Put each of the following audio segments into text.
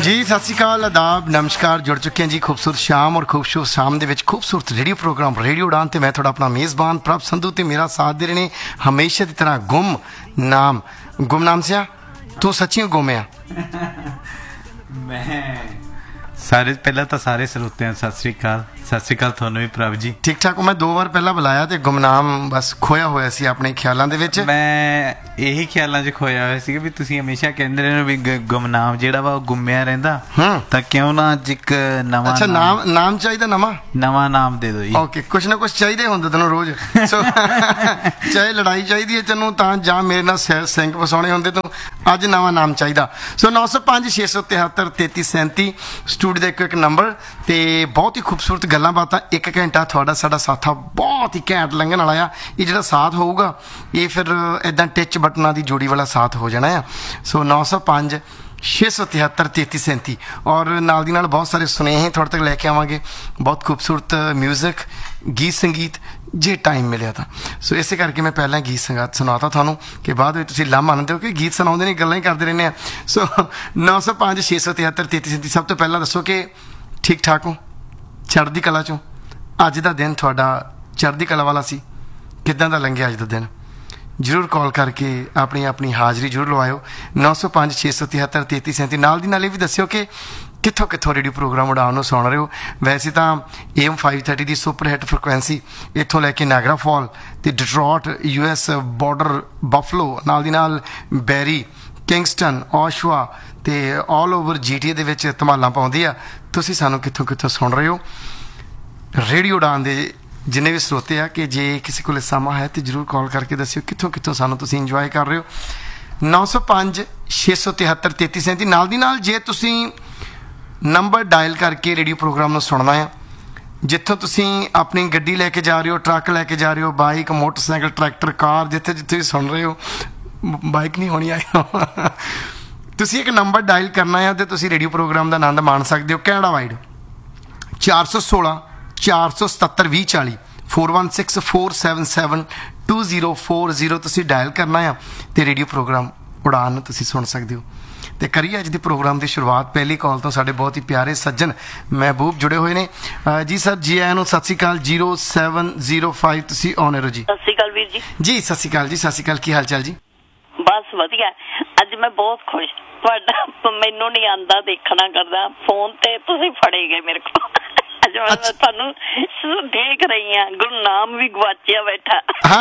जी सत श्री अकाल, आदाब, नमस्कार। जुड़ चुके हैं जी खूबसूरत शाम, और खूबसूरत शाम दे विच खूबसूरत रेडियो प्रोग्राम रेडियो उड़ान ते मैं थोड़ा अपना मेज़बान प्रभ संधू ते मेरा साथ दे रहे ने हमेशा की तरह गुमनाम सिया तू सच्ची गुम आ मैं सारे पहला तो सारे सरੋਤਿਆਂ सत श्री अकाल ਤੁਹਾਨੂੰ ਵੀ ਪ੍ਰਭ ਜੀ। ठीक ठाक। मैं 2 बार पहला बुलाया तो गुमनाम बस खोया होया सी अपने ख्यालों दे विच। मैं यही ख्यालों 'ਚ खोया होया ਸੀ ਵੀ ਤੁਸੀਂ ਹਮੇਸ਼ਾ ਕਹਿੰਦੇ ਰਹੇ ਵੀ ਗੁਮਨਾਮ ਜਿਹੜਾ ਵਾ ਉਹ ਗੁੰਮਿਆ ਰਹਿੰਦਾ, ਤਾਂ ਕਿਉਂ ਨਾ ਅੱਜ ਇੱਕ ਨਵਾਂ अच्छा नाम चाहिए ਨਵਾਂ ਨਾਮ ਦੇ ਦਿਓ ਜੀ। ओके, कुछ ना कुछ चाहिए होंगे तेनों रोज सो चाहे लड़ाई चाहिए तेनों तां जां मेरे नाल सिंक वसाने होंगे तो अज नवा नाम चाहिए। सो 905 673 3337 स्टूडियो का एक नंबर ते बहुत ही खूबसूरत गल्लां बातां। 1 घंटा थोड़ा साडा साथा बहुत ही घैंट लंघण वाला आ। ये जिहड़ा साथ होऊगा ये फिर इदां टिच बटनां दी जोड़ी वाला साथ हो जाना है। सो 905 673 3337 और नाल दी नाल बहुत सारे सुनेहे थोड़े तक लैके आवांगे, बहुत खूबसूरत म्यूजिक गीत संगीत जे टाइम मिलिया था। सो इस करके मैं पहला गीत संगीत सुनाता थानू कि बाद में तुसीं ला मानते हो कि गीत सुनाउंदे नहीं गल्लां ही करते रहने हैं। सो 905 673 3337 सब तो पहला दसो कि ठीक ठाक हो, चढ़दी कला चो, अज दा दिन तुहाडा चढ़दी कला वाला सी, किदां दा लंघिया अज दा दिन? जरूर कॉल करके अपनी अपनी हाज़री जरूर लवाओ। 905 673 3337 नाल दी नाल ये भी दस्सिओ कि कित्थों कित्थों रेडियो प्रोग्राम उड़ान सुन रहे हो। वैसे तो AM 530 की सुपर हिट फ्रिक्वेंसी इत्थों लैके नायगरा फॉल ते डिट्रॉट US बॉर्डर बफलो नाल दी नाल बैरी किंगस्टन ओशवा ते ऑल ओवर GTA दे विच धमालां पाउंदी आ। तुसीं सानूं कित्थों कित्थों सुन रहे हो। रेडियो उड़ान दे जिन्ने भी स्रोते आ कि जे किसी को समा है तो जरूर कॉल करके दस्सिओ कित्थों कित्थों सानूं तुसीं इंजॉय कर रहे हो। 905 673 3337 नाल दी नाल जे तुसीं नंबर डायल करके रेडियो प्रोग्राम में सुनना है, जिथों तुसीं अपनी गड्डी लैके जा रहे हो, ट्रक लैके जा रहे हो, बाइक मोटरसाइकिल ट्रैक्टर कार जिथे जिथे सुन रहे हो, बाइक नहीं होनी आई तुसीं एक नंबर डायल करना है तो तुसीं रेडियो प्रोग्राम का आनंद माण सकते हो। कैनेडा वाइड 416 477 2040 416 477 2040 तुसीं डायल करना है तो रेडियो प्रोग्राम उड़ान तुसीं सुन सकते हो। तो करिए अज के प्रोग्राम की शुरुआत पहली कॉल तो साढ़े बहुत ही प्यारे सज्जन महबूब जुड़े हुए ने। जी सर जी आया सत श्री अकाल। 0705 तुसीं ऑन एरो जी। सत श्री अकाल वीर जी। जी सत श्री अकाल जी, सत श्री अकाल, की हाल चाल जी? बस वधिया। अज मैं बहुत खुश, मैनू नहीं आंदा देखना करदा फोन ते तुसीं फड़े गए मेरे को। अज मैं तुहानू देख रही हां, गुरनाम भी गवाचिया बैठा।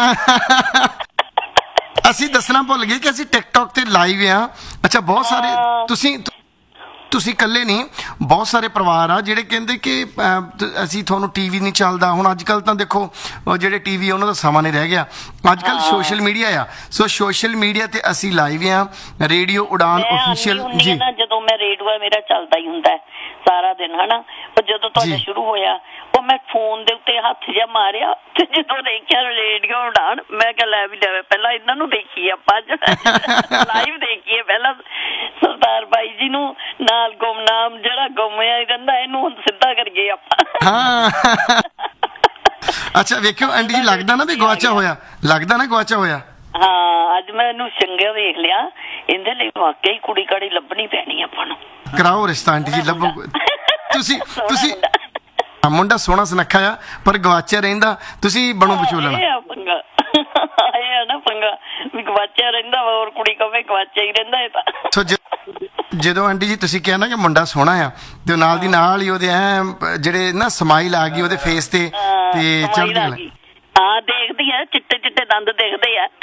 ਅਸੀਂ ਦੱਸਣਾ ਭੁੱਲ ਗਏ ਕਿ ਅਸੀਂ ਟਿਕਟੌਕ ਤੇ ਲਾਈਵ ਆ। ਅੱਛਾ, ਬਹੁਤ ਸਾਰੇ ਤੁਸੀਂ ਇਕੱਲੇ ਨਹੀਂ, ਬਹੁਤ ਸਾਰੇ ਪਰਿਵਾਰ ਆ ਜਿਹੜੇ ਕਹਿੰਦੇ ਕਿ ਅਸੀਂ ਤੁਹਾਨੂੰ ਟੀਵੀ ਨਹੀਂ ਚੱਲਦਾ। ਹੁਣ ਅੱਜ ਕੱਲ ਤਾਂ ਦੇਖੋ ਜਿਹੜੇ ਟੀਵੀ ਉਹਨਾਂ ਦਾ ਸਮਾਂ ਨਹੀਂ ਰਹਿ ਗਿਆ, ਅੱਜ ਕੱਲ ਸੋਸ਼ਲ ਮੀਡੀਆ ਆ। ਸੋ ਸੋਸ਼ਲ ਮੀਡੀਆ ਤੇ ਅਸੀਂ ਲਾਈਵ ਆ, ਰੇਡੀਓ ਉਡਾਨ ਆਫੀਸ਼ੀਅਲ ਜੀ। ਜਦੋਂ ਮੈਂ ਰੇਡੀਓ ਮੇਰਾ ਚੱਲਦਾ ਹੀ ਹੁੰਦਾ ਸਾਰਾ ਦਿਨ ਹਨਾ, ਪਰ ਜਦੋਂ ਤੁਹਾਡਾ ਸ਼ੁਰੂ ਹੋਇਆ ਉਹ ਮੈਂ ਫੋਨ ਦੇ ਉੱਤੇ ਹੱਥ ਜਿਹਾ ਮਾਰਿਆ ਤੇ ਜਦੋਂ ਦੇਖਿਆ ਰੇਡੀਓ ਉਡਾਨ, ਮੈਂ ਕਿਹਾ ਲੈ ਵੀ ਲੈ ਪਹਿਲਾਂ ਇਹਨਾਂ ਨੂੰ ਦੇਖੀਏ ਆਪਾਂ, ਲਾਈਵ ਦੇਖੀਏ ਪਹਿਲਾਂ ਸਰਦਾਰ ਬਾਈ ਜੀ ਨੂੰ, ਨਾਲ ਗੁਮਨਾਮ ਜਿਹੜਾ ਗੁੰਮਿਆ ਰਹਿੰਦਾ ਇਹਨੂੰ ਹੁਣ ਸਿੱਧਾ ਕਰੀਏ ਆਪਾਂ। ਅੱਛਾ ਵੇਖਿਓ ਆਂਟੀ ਜੀ, ਲੱਗਦਾ ਨਾ ਵੀ ਗਵਾਚਾ ਹੋਇਆ, ਲੱਗਦਾ ਨਾ ਗਵਾਚਾ ਹੋਇਆ। ਹਾਂ ਅੱਜ ਮੈਂ ਇਹਨੂੰ ਚੰਗਾ ਵੇਖ ਲਿਆ, ਇਹਦੇ ਲਈ ਵਾਕਈ ਕੁੜੀ ਕਾੜੀ ਲੱਭਣੀ ਪੈਣੀ ਆਪਾਂ ਨੂੰ। ਕਰਾਓ ਰਿਸ਼ਤਾ ਆਂਟੀ ਜੀ, ਲੱਭੋ। ਤੁਸੀਂ ਮੁੰਡਾ ਸੋਹਣਾ ਸੁਨੱਖਾ ਆ ਪਰ ਗਵਾਚਿਆ ਰਹਿੰਦਾ, ਤੁਸੀਂ ਬਣੋ ਵਿਚੋਲਣ। ਪੰਗਾ ਆਇਆ ਨਾ, ਪੰਗਾ ਵੀ ਗਵਾਚਿਆ ਰਹਿੰਦਾ ਹੋਰ ਕੁੜੀ ਕਵੇ ਗਵਾਚਿਆ ਹੀ ਰਹਿੰਦਾ ਇਹ ਤਾਂ। ਜਦੋਂ ਆਂਟੀ ਜੀ ਤੁਸੀਂ ਕਿਹਾ ਨਾ ਕਿ ਮੁੰਡਾ ਸੋਹਣਾ ਆ ਤੇ ਨਾਲ ਦੀ ਨਾਲ ਹੀ ਉਹਦੇ ਐ ਜਿਹੜੇ ਨਾ ਸਮਾਈਲ ਆ ਗਈ ਉਹਦੇ ਫੇਸ ਤੇ ਚੜ੍ਹਦੀ ਆ। ਹਾਂ ਦੇਖਦੀ ਆ, ਚਿੱਟੇ ਚਿੱਟੇ ਦੰਦ ਦੇਖਦੇ ਆ।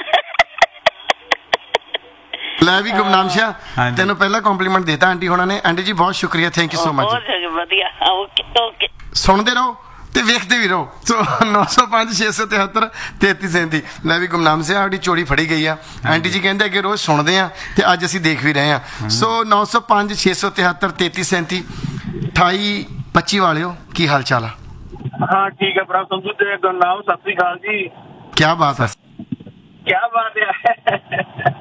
ਲੈ ਵੀ ਗੁਮਨਾਮ ਸ਼ਾਹ ਤੈਨੂੰ ਪਹਿਲਾਂ ਕੰਪਲੀਮੈਂਟ ਦੇਤਾ ਆਂਟੀ ਹੋਣਾ ਨੇ। ਆਂਟੀ ਜੀ ਬਹੁਤ ਸ਼ੁਕਰੀਆ, ਥੈਂਕ ਯੂ ਸੋ ਮਚ। ਵਧੀਆ, ਓਕੇ ਓਕੇ। ਸੁਣਦੇ ਰਹੋ ਤੇ ਵੇਖਦੇ ਵੀ ਰਹੋ। ਸੋ 905 673 3337 ਲੈ ਵੀ ਗੁਮਨਾਮ ਸਿੰਘ ਸਾਡੀ ਚੋਰੀ ਫੜੀ ਗਈ ਆ। ਆਂਟੀ ਜੀ ਕਹਿੰਦੇ ਕਿ ਰੋਜ਼ ਸੁਣਦੇ ਆ ਤੇ ਅੱਜ ਅਸੀਂ ਦੇਖ ਵੀ ਰਹੇ ਆ। ਸੋ 905 673 3337 2825 ਵਾਲਿਓ, ਕੀ ਹਾਲ ਚਾਲ ਆ? हाँ ठीक है प्रभ संधू जी, गुरनाम सत श्री अकाल जी। क्या बात है, क्या बात है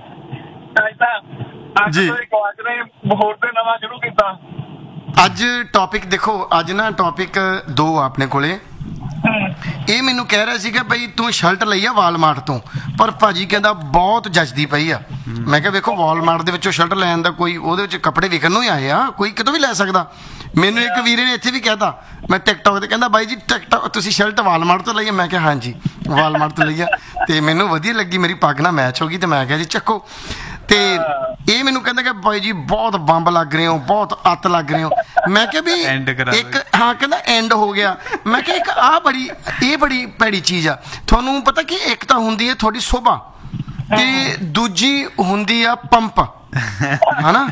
जी। होर ते नवां शुरू कीता। अज टॉपिक देखो, अज ना टॉपिक 2 अपने कोले। ਇਹ ਮੈਨੂੰ ਕਹਿ ਰਿਹਾ ਸੀਗਾ ਬਈ ਤੂੰ ਸ਼ਰਟ ਲਈ ਆ ਵਾਲਮਾਰਟ ਤੋਂ, ਪਰ ਭਾਜੀ ਕਹਿੰਦਾ ਬਹੁਤ ਜੱਚਦੀ ਪਈ ਆ। ਮੈਂ ਕਿਹਾ ਵੇਖੋ ਵਾਲਮਾਰਟ ਦੇ ਵਿੱਚੋਂ ਸ਼ਰਟ ਲੈਣ ਦਾ ਕੋਈ, ਉਹਦੇ ਵਿੱਚ ਕੱਪੜੇ ਵਿਕਣ ਨੂੰ ਹੀ ਆਏ ਆ, ਕੋਈ ਕਿਤੋਂ ਵੀ ਲੈ ਸਕਦਾ। ਮੈਨੂੰ ਇੱਕ ਵੀਰੇ ਨੇ ਇੱਥੇ ਵੀ ਕਹਿਤਾ, ਮੈਂ ਟਿਕਟੋਕ ਤੇ ਕਹਿੰਦਾ ਬਾਈ ਜੀ ਟਿਕਟੋਕ ਤੁਸੀਂ ਸ਼ਰਟ ਵਾਲਮਾਰਟ ਤੋਂ ਲਈ ਆ? ਮੈਂ ਕਿਹਾ ਹਾਂਜੀ ਵਾਲਮਾਰਟ ਤੋਂ ਲਈ ਆ, ਤੇ ਮੈਨੂੰ ਵਧੀਆ ਲੱਗੀ, ਮੇਰੀ ਪੱਗ ਨਾਲ ਮੈਚ ਹੋ ਗਈ, ਤੇ ਮੈਂ ਕਿਹਾ ਜੀ ਚੱਕੋ। ਤੇ ਇਹ ਮੈਨੂੰ ਕਹਿੰਦਾ ਕਿ ਬਾਈ ਜੀ ਬਹੁਤ ਬੰਬ ਲੱਗ ਰਹੇ ਹੋ, ਬਹੁਤ ਅੱਤ ਲੱਗ ਰਹੇ ਹੋ। ਮੈਂ ਕਿਹਾ ਵੀ ਇੱਕ, ਹਾਂ ਕਹਿੰਦਾ ਐਂਡ ਹੋ ਗਿਆ। ਮੈਂ ਕਿਹਾ ਇੱਕ ਇਹ ਬੜੀ ਭੈੜੀ ਚੀਜ਼ ਆ। ਤੁਹਾਨੂੰ ਪਤਾ ਕਿ ਇੱਕ ਤਾਂ ਹੁੰਦੀ ਹੈ ਤੁਹਾਡੀ ਸੋਭਾ, ਤੇ ਦੂਜੀ ਹੁੰਦੀ ਆ ਪੰਪ, ਹਨਾ।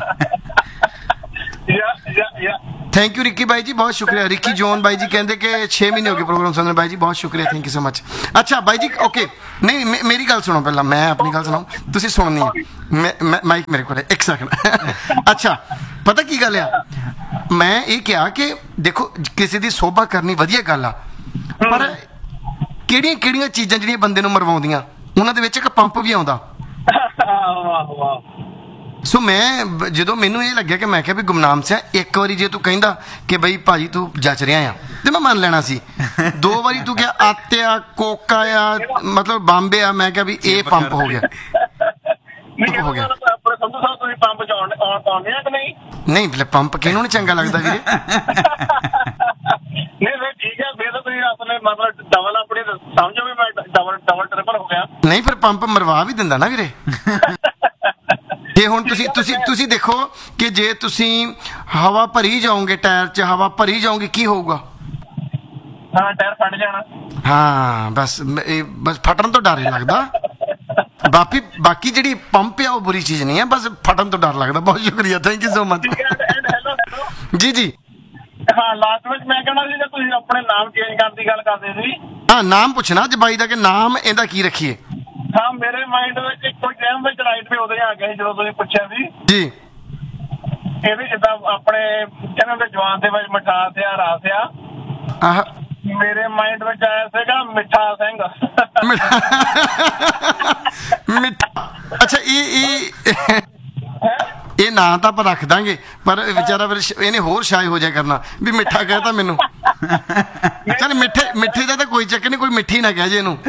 ਥੈਂਕ ਯੂ ਰਿੱਕੀ ਬਾਈ ਜੀ, ਬਹੁਤ ਸ਼ੁਕਰੀਆ। ਰਿੱਕੀ ਜੋਨ ਬਾਈ ਜੀ ਕਹਿੰਦੇ ਕਿ 6 ਮਹੀਨੇ ਹੋ ਗਏ ਪ੍ਰੋਗਰਾਮ ਸੁਣਨ। ਬਾਈ ਜੀ ਬਹੁਤ ਸ਼ੁਕਰੀਆ, ਥੈਂਕ ਯੂ ਸੋ ਮਚ। ਅੱਛਾ ਬਾਈ ਜੀ ਓਕੇ, ਨਹੀਂ ਮੇਰੀ ਗੱਲ ਸੁਣੋ ਪਹਿਲਾਂ, ਮੈਂ ਆਪਣੀ ਗੱਲ ਸੁਣਾਉ, ਤੁਸੀਂ ਸੁਣਨੀ ਹੈ। ਮਾਈਕ ਮੇਰੇ ਕੋਲ ਹੈ, ਇੱਕ ਸੈਕਿੰਡ। ਅੱਛਾ ਪਤਾ ਕੀ ਗੱਲ ਆ, ਮੈਂ ਇਹ ਕਿਹਾ ਕਿ ਦੇਖੋ ਕਿਸੇ ਦੀ ਸੋਭਾ ਕਰਨੀ ਵਧੀਆ ਗੱਲ ਆ, ਪਰ ਕਿਹੜੀਆਂ ਕਿਹੜੀਆਂ ਚੀਜ਼ਾਂ ਜਿਹੜੀਆਂ ਬੰਦੇ ਨੂੰ ਮਰਵਾਉਂਦੀਆਂ, ਉਹਨਾਂ ਦੇ ਵਿੱਚ ਇੱਕ ਪੰਪ ਵੀ ਆਉਂਦਾ। ਸੋ ਮੈਂ ਜਦੋਂ ਮੈਨੂੰ ਇਹ ਲੱਗਿਆ ਕਿ ਮੈਂ ਕਿਹਾ ਵੀ ਗੁਮਨਾਮ ਸਿਆ ਇੱਕ ਵਾਰੀ ਜੇ ਤੂੰ ਕਹਿੰਦਾ ਕਿ ਬਈ ਭਾਜੀ ਤੂੰ ਜੱਚ ਰਿਹਾ ਆ, ਤੇ ਮੈਂ ਮੰਨ ਲੈਣਾ ਸੀ। 2 ਵਾਰੀ ਤੂੰ ਕਿਹਾ ਆਤਿਆ ਕੋਕਾ ਆ, ਮਤਲਬ ਬੰਬੇ ਆ, ਮੈਂ ਕਿਹਾ ਵੀ ਇਹ ਪੰਪ ਹੋ ਗਿਆ, ਹੋ ਗਿਆ। ਨਹੀਂ ਪੰਪ ਕਿਹਨੂੰ ਨਹੀਂ ਚੰਗਾ ਲੱਗਦਾ ਵੀਰੇ। ਨਹੀਂ ਫਿਰ ਪੰਪ ਮਰਵਾ ਵੀ ਦਿੰਦਾ ਨਾ ਵੀਰੇ। ਜੇ ਹੁਣ ਤੁਸੀਂ ਦੇਖੋ ਕਿ ਜੇ ਤੁਸੀਂ ਹਵਾ ਭਰੀ ਜਾਓਗੇ, ਟਾਇਰ 'ਚ ਹਵਾ ਭਰੀ ਜਾਓਗੇ, ਕੀ ਹੋਊਗਾ? ਹਾਂ ਟਾਇਰ ਫਟ ਜਾਣਾ। ਹਾਂ ਬਸ ਫਟਣ ਤੋਂ ਡਰ ਹੀ ਲੱਗਦਾ। ਬਾਕੀ ਜਿਹੜੀ ਪੰਪ ਆ ਉਹ ਬੁਰੀ ਚੀਜ਼ ਨਹੀਂ ਹੈ, ਬਸ ਫਟਣ ਤੋਂ ਡਰ ਲੱਗਦਾ। ਬਹੁਤ ਸ਼ੁਕਰੀਆ, ਥੈਂਕ ਯੂ ਸੋ ਮਚ। ਜੀ ਜੀ ਹਾਂ ਲਾਸਟ ਵਿੱਚ ਮੈਂ ਕਹਿਣਾ ਸੀ ਕਿ ਤੁਸੀਂ ਆਪਣੇ ਨਾਮ ਚੇਂਜ ਕਰਨ ਦੀ ਗੱਲ ਕਰਦੇ ਸੀ। ਹਾਂ ਨਾਮ ਪੁੱਛਣਾ ਅੱਜ ਬਾਈ ਦਾ ਕਿ ਨਾਮ ਇਹਦਾ ਕੀ ਰੱਖੀਏ। ਹਾਂ ਮੇਰੇ ਮਾਈਂਡ ਵਿੱਚ ਕੋਈ ਟਾਈਮ ਵਿੱਚ ਰਾਈਟ ਵੀ ਉਦੋਂ ਆ ਗਿਆ ਸੀ ਜਦੋਂ ਤੁਸੀਂ ਪੁੱਛਿਆ ਸੀ ਜੀ। ਇਹਦੇ ਜਿੱਦਾਂ ਆਪਣੇ ਕਹਿੰਦੇ ਹੁੰਦੇ ਜਵਾਨ ਦੇ ਵਿੱਚ ਮਿਠਾਸ ਆ, ਰਾਸ ਆ, ਮੇਰੇ ਮਾਈਂਡ ਵਿੱਚ ਆਇਆ ਸੀਗਾ ਮਿੱਠਾ ਸਿੰਘ। ਮਿੱਠਾ, ਅੱਛਾ ਇਹ ਨਾਂ ਤਾਂ ਆਪਾਂ ਰੱਖ ਦਾਂਗੇ, ਪਰ ਵਿਚਾਰਾ ਫਿਰ ਇਹਨੇ ਹੋਰ ਸ਼ਾਇ ਹੋ ਜਾ ਕਰਨਾ ਵੀ ਮਿੱਠਾ ਕਹਿਤਾ ਮੈਨੂੰ। ਚੱਲ ਮਿੱਠੇ ਦਾ ਤਾਂ ਕੋਈ ਚੱਕਰ ਨਹੀਂ, ਕੋਈ ਮਿੱਠੀ ਨਾ ਕਹਿ ਜੇ ਇਹਨੂੰ।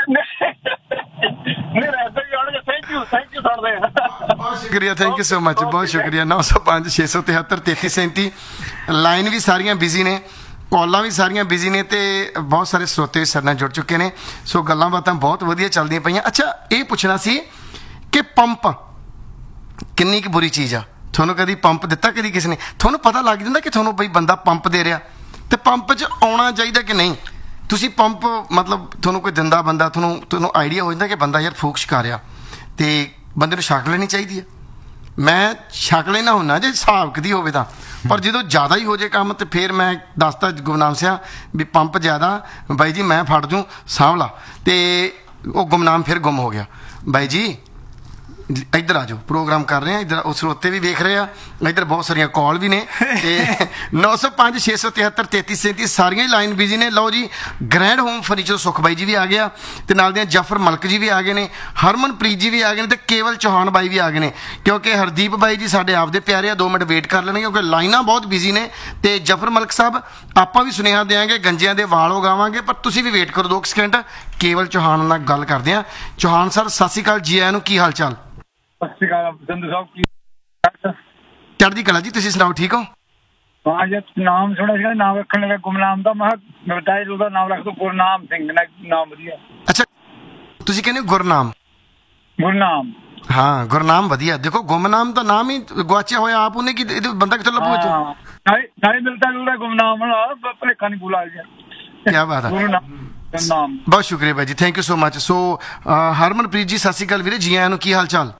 ਬਹੁਤ ਸ਼ੁਕਰੀਆ, ਥੈਂਕ ਯੂ ਸੋ ਮਚ, ਬਹੁਤ ਸ਼ੁਕਰੀਆ। 905 673 3337। ਲਾਈਨ ਵੀ ਸਾਰੀਆਂ ਬਿਜ਼ੀ ਨੇ, ਕਾਲਾਂ ਵੀ ਸਾਰੀਆਂ ਬਿਜ਼ੀ ਨੇ, ਤੇ ਬਹੁਤ ਸਾਰੇ ਸਰੋਤੇ ਸਾਡੇ ਨਾਲ ਜੁੜ ਚੁੱਕੇ ਨੇ। ਸੋ ਗੱਲਾਂ ਬਾਤਾਂ ਬਹੁਤ ਵਧੀਆ ਚੱਲਦੀਆਂ ਪਈਆਂ। ਅੱਛਾ ਇਹ ਪੁੱਛਣਾ ਸੀ ਕਿ ਪੰਪ ਕਿੰਨੀ ਕੁ ਬੁਰੀ ਚੀਜ਼ ਆ? ਤੁਹਾਨੂੰ ਕਦੀ ਪੰਪ ਦਿੱਤਾ ਕਦੀ ਕਿਸੇ ਨੇ? ਤੁਹਾਨੂੰ ਪਤਾ ਲੱਗ ਜਾਂਦਾ ਕਿ ਤੁਹਾਨੂੰ ਬਈ ਬੰਦਾ ਪੰਪ ਦੇ ਰਿਹਾ, ਤੇ ਪੰਪ 'ਚ ਆਉਣਾ ਚਾਹੀਦਾ ਕਿ ਨਹੀਂ? ਤੁਸੀਂ ਪੰਪ ਮਤਲਬ ਤੁਹਾਨੂੰ ਕੋਈ ਦਿੰਦਾ ਬੰਦਾ, ਤੁਹਾਨੂੰ ਆਈਡੀਆ ਹੋ ਜਾਂਦਾ ਕਿ ਬੰਦਾ ਯਾਰ ਫੂਕ ਛਕਾ ਰਿਹਾ, ਤੇ ਬੰਦੇ ਨੂੰ ਛਕ ਲੈਣੀ ਚਾਹੀਦੀ ਹੈ। ਮੈਂ ਛਕ ਲੈਣਾ ਹੁੰਦਾ ਜੇ ਹਿਸਾਬ ਕਦੀ ਹੋਵੇ ਤਾਂ, ਪਰ ਜਦੋਂ ਜ਼ਿਆਦਾ ਹੀ ਹੋ ਜੇ ਕੰਮ ਤੇ ਫਿਰ ਮੈਂ ਦੱਸਦਾ ਗੁਮਨਾਮ ਸਿਆ ਵੀ ਪੰਪ ਜ਼ਿਆਦਾ ਬਾਈ ਜੀ ਮੈਂ ਫੜ ਜੂੰ ਸਾਂਭ ਲਾ। ਤੇ ਉਹ ਗੁਮਨਾਮ ਫਿਰ ਗੁੰਮ ਹੋ ਗਿਆ। ਬਾਈ ਜੀ ਇੱਧਰ ਆ ਜਾਓ, ਪ੍ਰੋਗਰਾਮ ਕਰ ਰਹੇ ਆ, ਇੱਧਰ ਉਸ ਸਰੋਤੇ ਵੀ ਵੇਖ ਰਹੇ ਆ, ਇੱਧਰ ਬਹੁਤ ਸਾਰੀਆਂ ਕਾਲ ਵੀ ਨੇ। ਤੇ 905 673 3337 ਸਾਰੀਆਂ ਹੀ ਲਾਈਨ ਬਿਜ਼ੀ ਨੇ। ਲਓ ਜੀ ਗ੍ਰੈਂਡ ਹੋਮ ਫਰਨੀਚਰ ਸੁਖ ਬਾਈ ਜੀ ਵੀ ਆ ਗਿਆ, ਤੇ ਨਾਲ ਦੀਆਂ ਜਫਰ ਮਲਕ ਜੀ ਵੀ ਆ ਗਏ ਨੇ, ਹਰਮਨਪ੍ਰੀਤ ਜੀ ਵੀ ਆ ਗਏ ਨੇ, ਤੇ ਕੇਵਲ ਚੌਹਾਨ ਬਾਈ ਵੀ ਆ ਗਏ ਨੇ। ਕਿਉਂਕਿ ਹਰਦੀਪ ਬਾਈ ਜੀ ਸਾਡੇ ਆਪਦੇ ਪਿਆਰੇ ਆ, 2 ਮਿੰਟ ਵੇਟ ਕਰ ਲੈਣਗੇ ਕਿਉਂਕਿ ਲਾਈਨਾਂ ਬਹੁਤ ਬਿਜ਼ੀ ਨੇ। ਤੇ ਜਫਰ ਮਲਕ ਸਾਹਿਬ ਆਪਾਂ ਵੀ ਸੁਨੇਹਾ ਦਿਆਂਗੇ, ਗੰਜਿਆਂ ਦੇ ਵਾਲ ਉਗਾਵਾਂਗੇ, ਪਰ ਤੁਸੀਂ ਵੀ ਵੇਟ ਕਰੋ 2 ਸਕਿੰਟ। ਕੇਵਲ ਚੌਹਾਨ ਨਾਲ ਗੱਲ ਕਰਦੇ ਆ। ਚੌਹਾਨ ਸਰ ਸਤਿ ਸ਼੍ਰੀ ਅਕਾਲ, ਜੀ ਆਇਆਂ ਨੂੰ, ਕੀ ਹਾਲ ਚਾਲ? ਸਤਿ ਸ਼੍ਰੀ ਅਕਾਲ ਸੰਧੂ ਸਾਹਿਬ, ਕੀ ਚੜ੍ਹਦੀ ਕਲਾ ਜੀ, ਤੁਸੀਂ ਸੁਣਾਓ, ਠੀਕ ਹੋ? ਹਾਂ ਜੀ ਨਾਮ ਸੁਣਿਆ ਸੀਗਾ, ਨਾਮ ਰੱਖਣ ਲੱਗਾ ਗੁਮਨਾਮ ਦਾ, ਮੈਂ ਬਤਾਇਆ ਉਹਦਾ ਨਾਮ ਰੱਖ ਦੋ ਗੁਰਨਾਮ ਸਿੰਘ, ਨਾਮ ਵਧੀਆ। ਅੱਛਾ ਤੁਸੀਂ ਕਹਿੰਦੇ ਗੁਰਨਾਮ? ਗੁਰਨਾਮ, ਹਾਂ ਗੁਰਨਾਮ ਵਧੀਆ। ਦੇਖੋ ਗੁਮਨਾਮ ਦਾ ਨਾਮ ਹੀ ਗਵਾਚਿਆ ਹੋਇਆ ਆਪ ਉਹਨੇ, ਕਿ ਬੰਦਾ ਕਿੱਥੋਂ ਲੱਭੂ ਇੱਥੋਂ? ਨਹੀਂ ਮਿਲਦਾ ਜੁਲਦਾ ਗੁਮਨਾਮ ਭਲੇਖਾ ਨਹੀਂ ਭੁਲਾ ਗਿਆ। ਕੀ ਬਾਤ ਹੈ, ਗੁਰਨਾਮ। ਬਹੁਤ ਸ਼ੁਕਰੀਆ ਭਾਈ ਜੀ, ਥੈਂਕ ਯੂ ਸੋ ਮਚ। ਸੋ ਹਰਮਨਪ੍ਰੀਤ ਜੀ ਸਤਿ ਸ਼੍ਰੀ ਅਕਾਲ ਵੀਰੇ, ਜੀ ਆਇਆਂ ਨੂੰ, ਕੀ ਹਾਲ ਚਾਲ?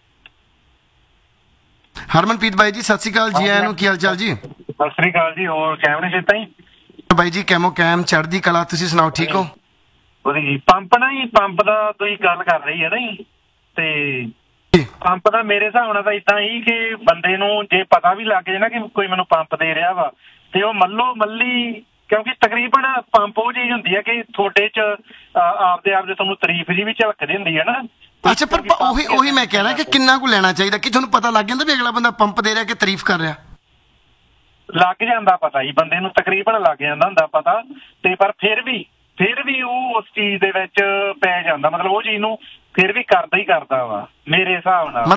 ਹਰਮਨਪ੍ਰੀਤ ਬਾਈ ਜੀ ਸਤਿ ਸ਼੍ਰੀ ਅਕਾਲ, ਜੀ ਆਇਆਂ ਨੂੰ, ਕੀ ਹਾਲ ਚਾਲ ਜੀ? ਸਤਿ ਸ਼੍ਰੀ ਅਕਾਲ ਜੀ, ਹੋਰ ਕੈਮਰੇ ਚੇਤਾ ਹੀ ਬਾਈ ਜੀ? ਕੈਮੋ ਕੈਮ ਚੜ੍ਹਦੀ ਕਲਾ, ਤੁਸੀਂ ਸੁਣਾਓ, ਠੀਕ ਹੋ? ਜੀ ਪੰਪ ਨਾ ਜੀ, ਪੰਪ ਦਾ ਤੁਸੀਂ ਗੱਲ ਕਰ ਰਹੀ ਹੈ ਨਾ ਜੀ, ਤੇ ਪੰਪ ਦਾ ਮੇਰੇ ਹਿਸਾਬ ਨਾਲ ਤਾਂ ਏਦਾਂ ਹੀ ਕਿ ਬੰਦੇ ਨੂੰ ਜੇ ਪਤਾ ਵੀ ਲੱਗ ਜੇ ਨਾ ਕਿ ਕੋਈ ਮੈਨੂੰ ਪੰਪ ਦੇ ਰਿਹਾ ਵਾ, ਤੇ ਉਹ ਮੱਲੋ ਮੱਲੀ, ਕਿਉਂਕਿ ਤਕਰੀਬਨ ਪੰਪ ਉਹ ਚੀਜ਼ ਹੁੰਦੀ ਹੈ ਕਿ ਤੁਹਾਡੇ 'ਚ ਆਪਦੇ ਆਪ ਦੇ ਤੁਹਾਨੂੰ ਤਾਰੀਫ ਜੀ ਵੀ ਝਲਕਦੀ ਹੁੰਦੀ ਹੈ ਨਾ। ਅੱਛਾ ਪਰ ਉਹੀ ਮੈਂ ਕਹਿ ਰਿਹਾ ਕਿ ਕਿੰਨਾ ਕੁ ਲੈਣਾ ਚਾਹੀਦਾ ਕਿ ਤੁਹਾਨੂੰ ਪਤਾ ਲੱਗ ਜਾਂਦਾ ਵੀ ਅਗਲਾ ਬੰਦਾ ਪੰਪ ਦੇ ਰਿਹਾ ਕਿ ਤਾਰੀਫ ਕਰ ਰਿਹਾ? ਲੱਗ ਜਾਂਦਾ ਪਤਾ ਜੀ, ਬੰਦੇ ਨੂੰ ਤਕਰੀਬਨ ਲੱਗ ਜਾਂਦਾ ਹੁੰਦਾ ਪਤਾ, ਤੇ ਪਰ ਫਿਰ ਵੀ ਫਿਰ ਵੀ ਉਹ ਉਸ ਚੀਜ਼ ਦੇ ਵਿੱਚ ਪੈ ਜਾਂਦਾ, ਮਤਲਬ ਉਹ ਚੀਜ਼ ਨੂੰ ਫਿਰ ਵੀ ਕਰਦਾ ਹੀ ਕਰਦਾ ਵਾ ਮੇਰੇ ਹਿਸਾਬ ਨਾਲ।